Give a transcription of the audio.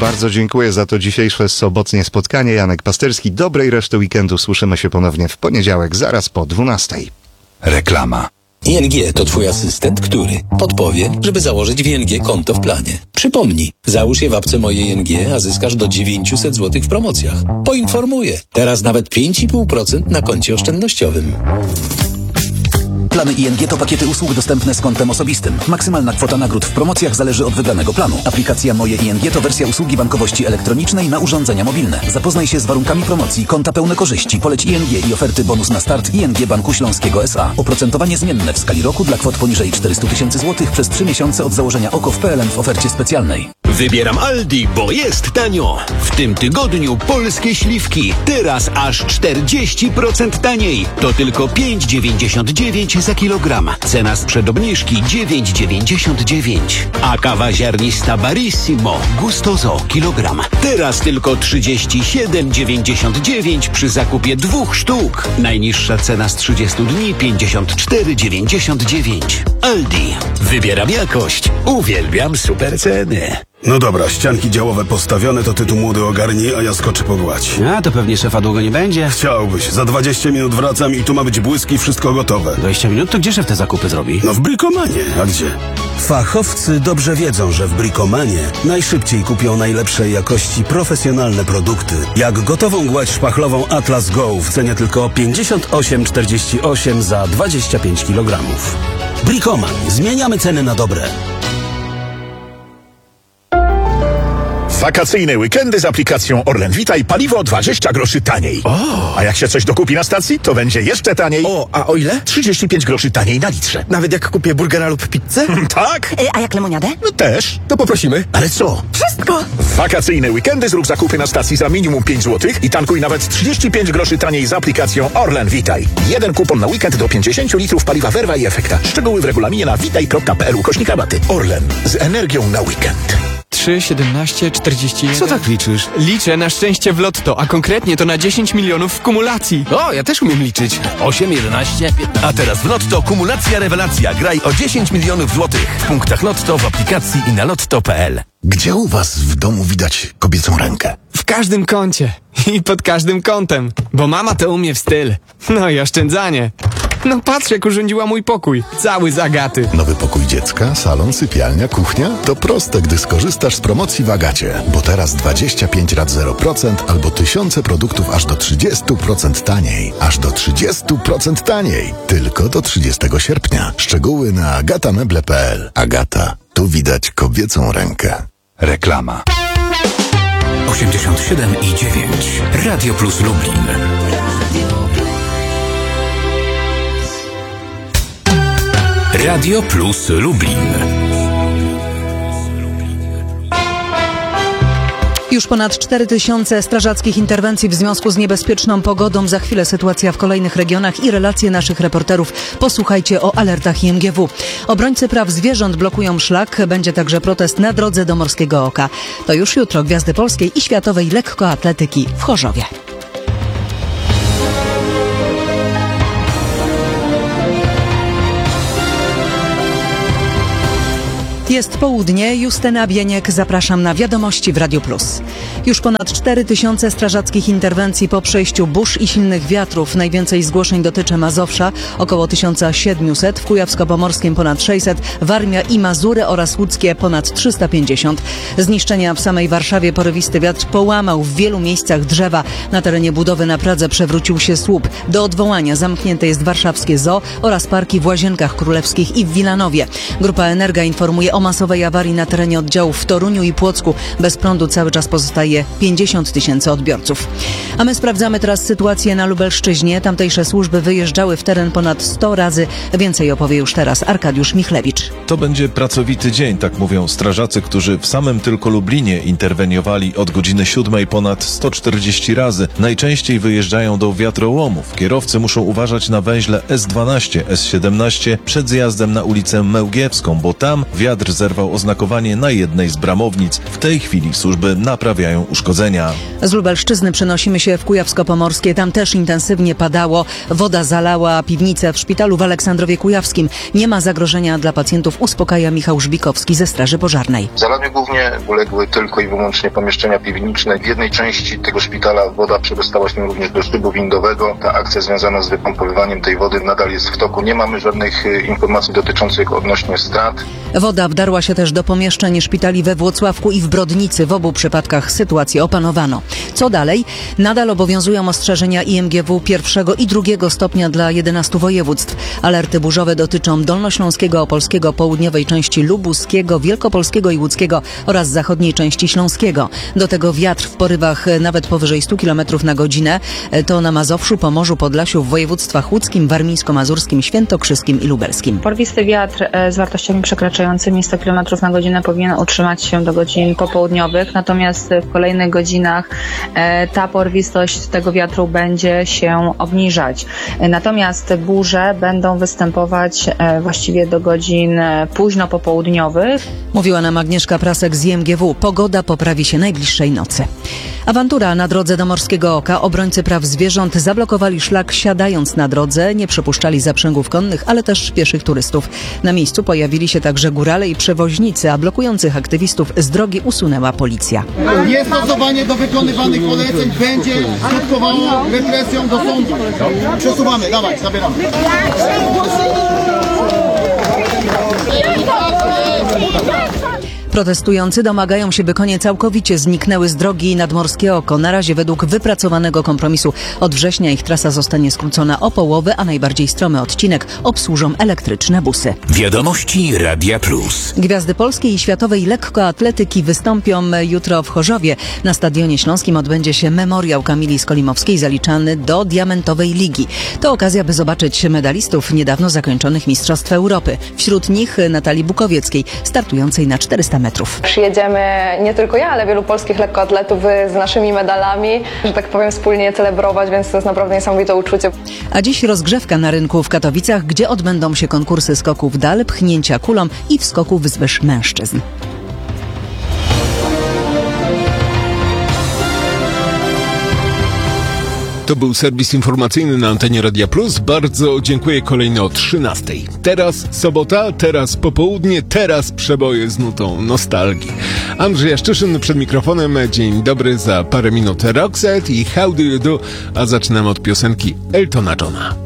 Bardzo dziękuję za to dzisiejsze sobotnie spotkanie. Janek Pasterski, dobrej reszty weekendu. Słyszymy się ponownie w poniedziałek, zaraz po 12:00. Reklama. ING to twój asystent, który podpowie, żeby założyć w ING konto w planie. Przypomnij, załóż je w apce Moje ING, a zyskasz do 900 zł w promocjach. Poinformuję, teraz nawet 5,5% na koncie oszczędnościowym. Plany ING to pakiety usług dostępne z kontem osobistym. Maksymalna kwota nagród w promocjach zależy od wybranego planu. Aplikacja Moje ING to wersja usługi bankowości elektronicznej na urządzenia mobilne. Zapoznaj się z warunkami promocji, konta pełne korzyści, poleć ING i oferty bonus na start ING Banku Śląskiego S.A. Oprocentowanie zmienne w skali roku dla kwot poniżej 400 000 złotych przez 3 miesiące od założenia OKO w PLN w ofercie specjalnej. Wybieram Aldi, bo jest tanio. W tym tygodniu polskie śliwki. Teraz aż 40% taniej. To tylko 5,99 za kilogram. Cena sprzed obniżki 9,99. A kawa ziarnista Barissimo Gustoso kilogram. Teraz tylko 37,99 przy zakupie 2 sztuk. Najniższa cena z 30 dni 54,99. Aldi. Wybieram jakość. Uwielbiam super ceny. No dobra, ścianki działowe postawione, to ty tu młody ogarnij, a ja skoczę pogłać. A, to pewnie szefa długo nie będzie. Chciałbyś. Za 20 minut wracam i tu ma być błysk i wszystko gotowe. 20 minut? To gdzie szef te zakupy zrobi? No w Brikomanie. A gdzie? Fachowcy dobrze wiedzą, że w Brikomanie najszybciej kupią najlepszej jakości profesjonalne produkty. Jak gotową gładź szpachlową Atlas Go w cenie tylko 58,48 za 25 kg. Brikoman. Zmieniamy ceny na dobre. Wakacyjne weekendy z aplikacją Orlen Witaj, paliwo 20 groszy taniej. A jak się coś dokupi na stacji, to będzie jeszcze taniej. A o ile? 35 groszy taniej na litrze. Nawet jak kupię burgera lub pizzę? Tak? A jak lemoniadę? No też. To poprosimy. Ale co? Wszystko! W wakacyjne weekendy zrób zakupy na stacji za minimum 5 zł i tankuj nawet 35 groszy taniej z aplikacją Orlen Witaj. Jeden kupon na weekend do 50 litrów paliwa Verva i Efekta. Szczegóły w regulaminie na witaj.pl/rabaty. Orlen. Z energią na weekend. 3, 17, 41... Co tak liczysz? Liczę na szczęście w lotto, a konkretnie to na 10 milionów w kumulacji. O, ja też umiem liczyć. 8, 11, 15... A teraz w Lotto kumulacja rewelacja. Graj o 10 milionów złotych. W punktach Lotto, w aplikacji i na lotto.pl. Gdzie u was w domu widać kobiecą rękę? W każdym kącie i pod każdym kątem, bo mama to umie w styl. No i oszczędzanie. No patrz, jak urządziła mój pokój. Cały z Agaty. Nowy pokój dziecka, salon, sypialnia, kuchnia? To proste, gdy skorzystasz z promocji w Agacie. Bo teraz 25 rat 0% albo tysiące produktów aż do 30% taniej. Aż do 30% taniej. Tylko do 30 sierpnia. Szczegóły na agatameble.pl. Agata. Tu widać kobiecą rękę. Reklama. 87,9. Radio Plus Lublin. Radio Plus Lublin. Już ponad 4000 strażackich interwencji w związku z niebezpieczną pogodą. Za chwilę sytuacja w kolejnych regionach i relacje naszych reporterów. Posłuchajcie o alertach IMGW. Obrońcy praw zwierząt blokują szlak. Będzie także protest na drodze do Morskiego Oka. To już jutro Gwiazdy Polskiej i Światowej Lekkoatletyki w Chorzowie. Jest południe, Justyna Bieniek, zapraszam na wiadomości w Radio Plus. Już ponad 4000 strażackich interwencji po przejściu burz i silnych wiatrów. Najwięcej zgłoszeń dotyczy Mazowsza, około 1700, w Kujawsko-Pomorskim ponad 600, Warmia i Mazury oraz Łódzkie ponad 350. Zniszczenia w samej Warszawie. Porywisty wiatr połamał w wielu miejscach drzewa. Na terenie budowy na Pradze przewrócił się słup. Do odwołania zamknięte jest warszawskie zoo oraz parki w Łazienkach Królewskich i w Wilanowie. Grupa Energa informuje o masowej awarii na terenie oddziałów w Toruniu i Płocku. Bez prądu cały czas pozostaje 50 000 odbiorców. A my sprawdzamy teraz sytuację na Lubelszczyźnie. Tamtejsze służby wyjeżdżały w teren ponad 100 razy. Więcej opowie już teraz Arkadiusz Michlewicz. To będzie pracowity dzień, tak mówią strażacy, którzy w samym tylko Lublinie interweniowali od godziny 7 ponad 140 razy. Najczęściej wyjeżdżają do wiatrołomów. Kierowcy muszą uważać na węźle S12, S17 przed zjazdem na ulicę Mełgiewską, bo tam wiatr zerwał oznakowanie na jednej z bramownic. W tej chwili służby naprawiają uszkodzenia. Z Lubelszczyzny przenosimy się w Kujawsko-Pomorskie. Tam też intensywnie padało. Woda zalała piwnicę w szpitalu w Aleksandrowie Kujawskim. Nie ma zagrożenia dla pacjentów, uspokaja Michał Żbikowski ze Straży Pożarnej. Zalaniu głównie uległy tylko i wyłącznie pomieszczenia piwniczne. W jednej części tego szpitala woda przedostała się również do szybu windowego. Ta akcja związana z wypompowywaniem tej wody nadal jest w toku. Nie mamy żadnych informacji dotyczących odnośnie strat. Woda wdarła się też do pomieszczeń szpitali we Włocławku i w Brodnicy. W obu przypadkach sytuację opanowano. Co dalej? Nadal obowiązują ostrzeżenia IMGW pierwszego i drugiego stopnia dla 11 województw. Alerty burzowe dotyczą dolnośląskiego, opolskiego, południowej części lubuskiego, wielkopolskiego i łódzkiego oraz zachodniej części śląskiego. Do tego wiatr w porywach nawet powyżej 100 km na godzinę. To na Mazowszu, Pomorzu, Podlasiu, w województwach łódzkim, warmińsko-mazurskim, świętokrzyskim i lubelskim. Porwisty wiatr z wartościami przekraczającymi 100 km na godzinę powinien utrzymać się do godzin popołudniowych, natomiast w kolejnych godzinach ta porwistość tego wiatru będzie się obniżać. Natomiast burze będą występować właściwie do godzin późno popołudniowych. Mówiła nam Agnieszka Prasek z IMGW. Pogoda poprawi się najbliższej nocy. Awantura na drodze do Morskiego Oka. Obrońcy praw zwierząt zablokowali szlak siadając na drodze. Nie przepuszczali zaprzęgów konnych, ale też pieszych turystów. Na miejscu pojawili się także górale i przewoźnicy, a blokujących aktywistów z drogi usunęła policja. Niestosowanie do wykonywanych poleceń będzie skutkowało represją do sądu. Przesuwamy, dawaj, zabieramy. Protestujący domagają się, by konie całkowicie zniknęły z drogi nad Morskie Oko. Na razie według wypracowanego kompromisu od września ich trasa zostanie skrócona o połowę, a najbardziej stromy odcinek obsłużą elektryczne busy. Wiadomości Radia Plus. Gwiazdy polskiej i światowej lekkoatletyki wystąpią jutro w Chorzowie. Na Stadionie Śląskim odbędzie się memoriał Kamili Skolimowskiej zaliczany do Diamentowej Ligi. To okazja, by zobaczyć medalistów niedawno zakończonych Mistrzostw Europy. Wśród nich Natalii Bukowieckiej, startującej na 400 metrów. Przyjedziemy nie tylko ja, ale wielu polskich lekkoatletów z naszymi medalami, że tak powiem, wspólnie celebrować, więc to jest naprawdę niesamowite uczucie. A dziś rozgrzewka na rynku w Katowicach, gdzie odbędą się konkursy skoków w dal, pchnięcia kulą i w skoku wzwyż mężczyzn. To był serwis informacyjny na antenie Radia Plus. Bardzo dziękuję. Kolejny o 13:00. Teraz sobota, teraz popołudnie, teraz przeboje z nutą nostalgii. Andrzej Jaszczyszyn przed mikrofonem. Dzień dobry, za parę minut Roxette i How Do You Do, a zaczynamy od piosenki Eltona Johna.